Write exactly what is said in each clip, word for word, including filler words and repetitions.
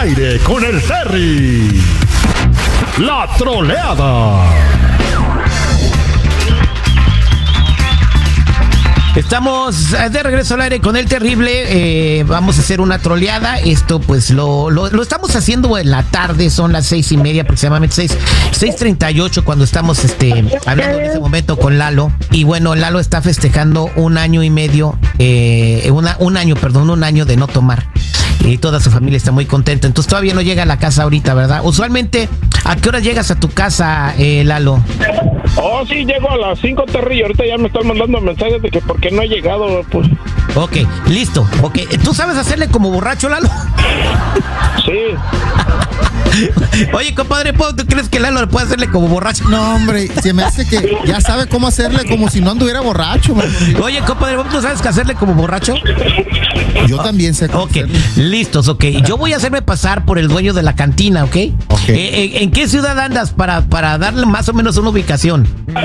aire con el Terry. La troleada. Estamos de regreso al aire con el terrible. Eh, vamos a hacer una troleada. Esto pues lo, lo, lo estamos haciendo en la tarde. Son las seis y media aproximadamente, seis, seis treinta y ocho cuando estamos este, hablando en este momento con Lalo. Y bueno, Lalo está festejando un año y medio, eh, una, un año, perdón, un año de no tomar. Y toda su familia está muy contenta. Entonces todavía no llega a la casa ahorita, ¿verdad? Usualmente, ¿a qué hora llegas a tu casa, eh, Lalo? Oh, sí, llego a las cinco, Terry. Ahorita ya me están mandando mensajes de que por qué no he llegado, pues. Ok, listo. Ok, ¿tú sabes hacerle como borracho, Lalo? Sí. Oye, compadre, ¿tú crees que Lalo le puede hacerle como borracho? No, hombre, se me hace que ya sabe cómo hacerle como si no anduviera borracho, man. Oye, compadre, ¿tú sabes qué hacerle como borracho? Yo también sé cómo Ok, hacerle. listos, ok. Yo voy a hacerme pasar por el dueño de la cantina, ¿ok? Ok. Eh, eh, ¿En qué ciudad andas para, para darle más o menos una ubicación?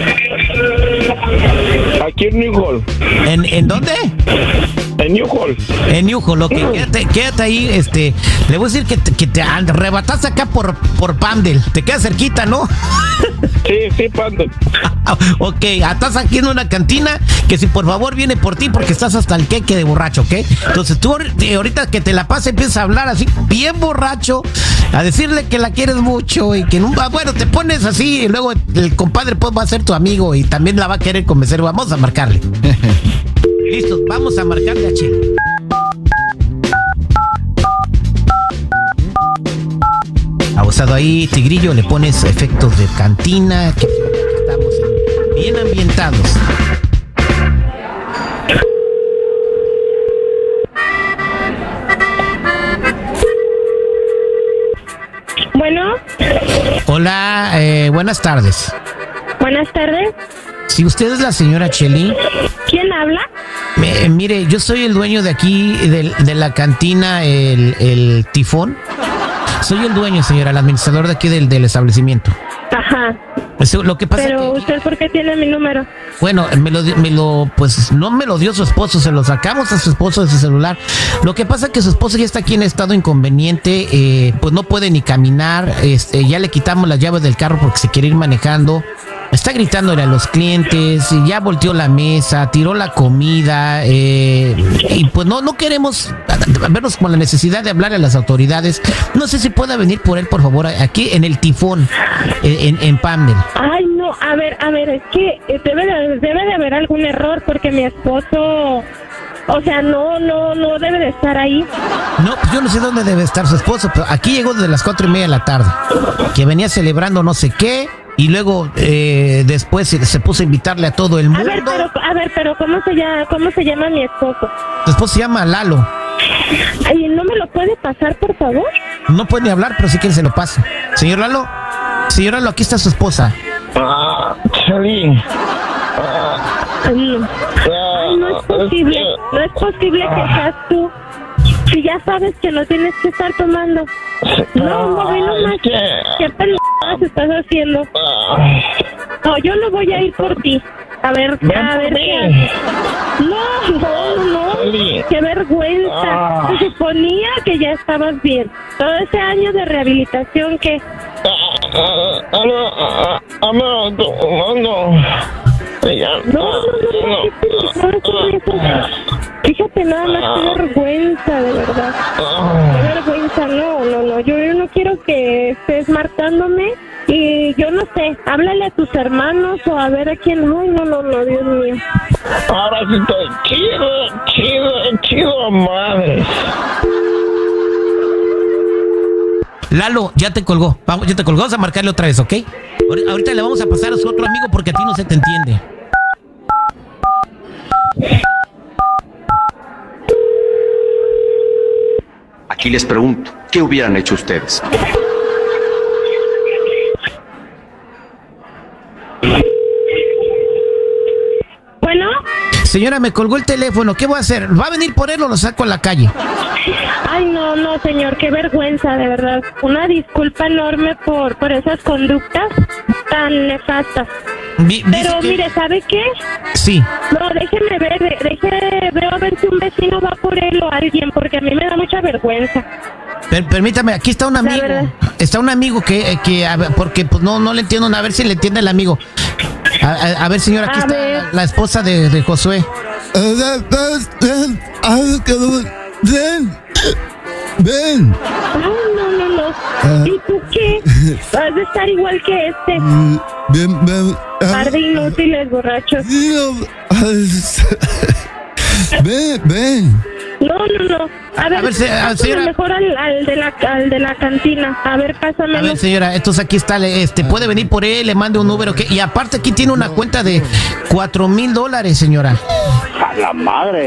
Aquí en New Hall. ¿En, en dónde? En New Hall. En New Hall, ok. Quédate, quédate ahí, este... Le voy a decir que te, que te arrebataste acá por, por Pandel. Te queda cerquita, ¿no? Sí, sí, Pando. Ok, estás aquí en una cantina que si por favor viene por ti porque estás hasta el queque de borracho, ¿ok? Entonces tú ahorita que te la pases empiezas a hablar así bien borracho, a decirle que la quieres mucho y que nunca, bueno, te pones así y luego el compadre pues va a ser tu amigo y también la va a querer convencer. Vamos a marcarle. Listos, vamos a marcarle a Chela. Abusado ahí, Tigrillo, le pones efectos de cantina, que estamos en- bien ambientados. Bueno, Hola, eh, buenas tardes. buenas tardes. Si usted es la señora Cheli, ¿Quién habla? eh, mire, yo soy el dueño de aquí, del- de, la cantina, el, el Tifón. Soy el dueño, señora, el administrador de aquí del, del establecimiento. Ajá. Eso, lo que pasa Pero que, usted, ¿por qué tiene mi número? bueno, me lo, di- me lo, pues no me lo dio su esposo, se lo sacamos a su esposo de su celular. Lo que pasa es que su esposo ya está aquí en estado inconveniente, eh, pues no puede ni caminar, este, ya le quitamos las llaves del carro porque se quiere ir manejando. Está gritándole a los clientes, y ya volteó la mesa, tiró la comida, eh, y pues no, no queremos vernos con la necesidad de hablarle a las autoridades. No sé si pueda venir por él, por favor, aquí en el Tifón, en, en Pandel. Ay, no, a ver, a ver, es que eh, debe de, debe de haber algún error porque mi esposo, o sea, no, no, no debe de estar ahí. No, pues yo no sé dónde debe estar su esposo, pero aquí llegó desde las cuatro y media de la tarde, que venía celebrando no sé qué, y luego eh, después se, se puso a invitarle a todo el A mundo. ver, pero, a ver, pero ¿cómo se llama, cómo se llama mi esposo? Su esposo se llama Lalo. Ay, ¿no me lo puede pasar, por favor? No puede ni hablar, pero si quiere se lo paso. Señor Lalo, señor Lalo, aquí está su esposa. Ah, Cheli. Ay, no. Ay, no es posible, no es posible que seas tú. Si ya sabes que no tienes que estar tomando. No, no, ve nomás. es que- ¿Qué pendejadas estás haciendo? Ah, No, yo no voy a ir por ti. A ver, Ven a por ver mí. qué haces. No, no, no. Cheli. Qué vergüenza. Ah. Se suponía que ya estabas bien. Todo ese año de rehabilitación que... ah, ah, ah, ah, no, no, no. Ya, No, no, no, no, no, no, no, no. Fíjate nada más, qué vergüenza, de verdad. Qué vergüenza, no, no, no. Yo, yo no quiero que estés marcándome y yo no sé, háblale a tus hermanos o a ver a quién. Ay, no, no, no, Dios mío. Ahora sí estoy chido, chido, chido, madre. Lalo, ya te colgó. Vamos, ya te colgó, vamos a marcarle otra vez, ¿ok? Ahori- Ahorita le vamos a pasar a su otro amigo porque a ti no se te entiende. Aquí les pregunto, ¿qué hubieran hecho ustedes? Bueno, Señora, me colgó el teléfono. ¿Qué voy a hacer? ¿Va a venir por él o lo saco a la calle? ay, no, no, señor, qué vergüenza, de verdad. Una disculpa enorme por, por esas conductas tan nefastas. Vi- dice Pero que- mire, ¿sabe qué? Sí. No, déjeme ver, de- déjeme, veo a ver si un vecino va por él o alguien, porque a mí me da mucha vergüenza. Per- permítame, aquí está un amigo. Está un amigo que, que a ver, porque pues no, no le entiendo, a ver si le entiende el amigo. A, a, a ver, señora, aquí A está ver. la, la esposa de, de Josué. Ven, ven. Ay, no, no, no. ¿Y tú qué? Vas a estar igual que este. Ven, ven. Par de inútiles borrachos. Ven, ven. No, no, no. A ver, A ver, se- a- pásame señora. mejor al, al, de la, al de la cantina. A ver, A pásamelo. ver, señora, entonces aquí está, le- este, puede venir por él, le mande un número, que, y aparte aquí tiene una cuenta de cuatro mil dólares, señora. A la madre.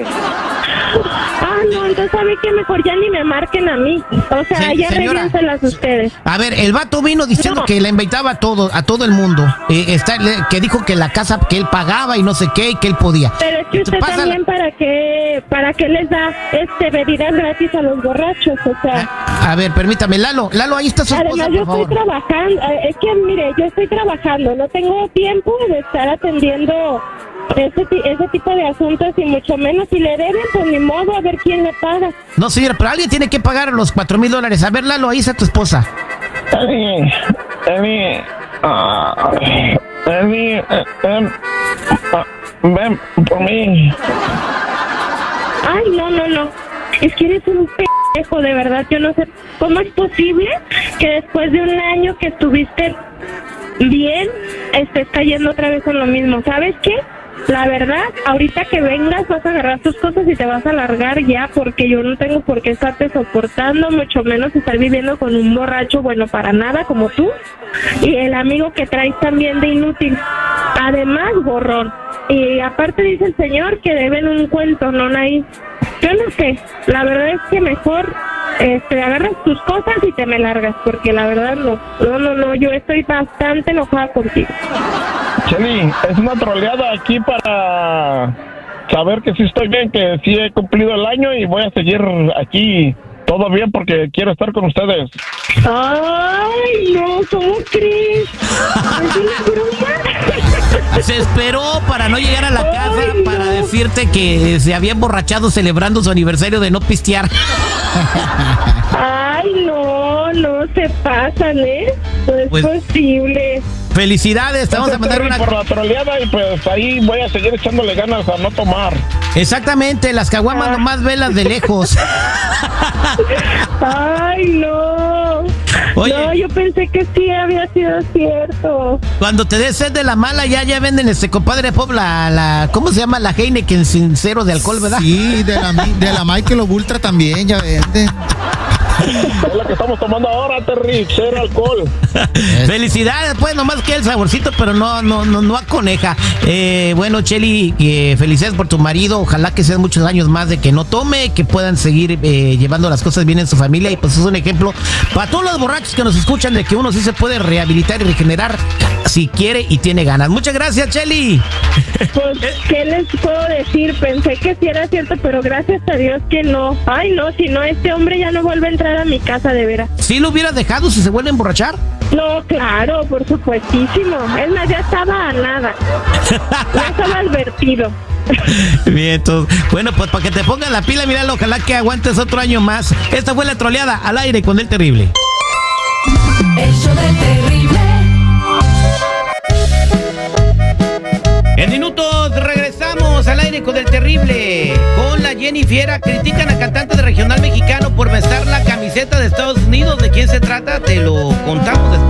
Ah, no, entonces sabe que mejor ya ni me marquen a mí. O sea, Sí, ya señora. arréglenselas ustedes. A ver, el vato vino diciendo No. que le invitaba a todo, a todo el mundo, eh, está, le- que dijo que la casa, que él pagaba y no sé qué, y que él podía. Pero es que usted Pásala. también para qué, para qué les da este bebidas gratis a los borrachos, o sea. A ver, permítame, Lalo, Lalo, ahí está su esposa, Además, yo por estoy favor. trabajando, eh, es que mire, yo estoy trabajando, no tengo tiempo de estar atendiendo ese, ti- ese tipo de asuntos y mucho menos si le deben, pues ni modo, a ver quién le paga. No, señora, pero alguien tiene que pagar los cuatro mil dólares. A ver, Lalo, ahí está tu esposa. Emi, Emi, ah, Emi, eh, em, ah, ven por mí. Ay, no, no, no, es que eres un pendejo, de verdad, yo no sé cómo es posible que después de un año que estuviste bien, estés cayendo otra vez en lo mismo. ¿Sabes qué? La verdad, ahorita que vengas vas a agarrar tus cosas y te vas a largar ya, porque yo no tengo por qué estarte soportando, mucho menos estar viviendo con un borracho bueno para nada como tú y el amigo que traes también de inútil. Además, borrón. Y aparte dice el señor que deben un cuento, ¿no, Naí? Yo no sé, la verdad es que mejor este, agarras tus cosas y te me largas, porque la verdad no, no, no, no, yo estoy bastante enojada contigo. Cheli, es una troleada aquí para saber que sí estoy bien, que sí he cumplido el año y voy a seguir aquí todo bien porque quiero estar con ustedes. Ay, no, ¿cómo crees? ¿Es una broma? Se esperó para no llegar a la casa Ay, para no. decirte que se había emborrachado celebrando su aniversario de no pistear. Ay, no, no se pasan, ¿eh? No es Pues- posible. Felicidades, te vamos a mandar Gracias, una... Terry, por la troleada y pues ahí voy a seguir echándole ganas a no tomar. Exactamente, las caguamas nomás velas de lejos. Ay, no. Oye. No, yo pensé que sí había sido cierto. Cuando te des sed de la mala, ya ya venden este compadre Pop, la, la, ¿cómo se llama? La Heineken sin cero de alcohol, ¿verdad? Sí, de la, mi- de la Michael Ultra también, ya vende. Es la que estamos tomando ahora, Terry, cero alcohol. Felicidades, pues nomás que el saborcito, pero no, no, no, no a coneja. Eh, bueno, Cheli, eh, felicidades por tu marido. Ojalá que sean muchos años más de que no tome, que puedan seguir eh, llevando las cosas bien en su familia. Y pues es un ejemplo para todos los borrachos que nos escuchan de que uno sí se puede rehabilitar y regenerar si quiere y tiene ganas. Muchas gracias, Cheli. Pues, ¿qué les puedo decir? Pensé que sí era cierto, pero gracias a Dios que no. Ay, no, si no, este hombre ya no vuelve a entrar a mi casa, de veras. ¿Sí lo hubieras dejado si se vuelve a emborrachar? No, claro, por supuestísimo. Es más, ya estaba a nada. Ya estaba advertido. Bien, entonces, bueno, pues para que te pongan la pila, míralo, ojalá que aguantes otro año más. Esta fue la troleada al aire con el terrible. El show del terrible. En minutos regresamos al aire con el terrible. Con la Jenny Fiera, critican a cantante de regional mexicano por besar la camiseta de Estados Unidos. ¿De quién se trata? Te lo contamos después.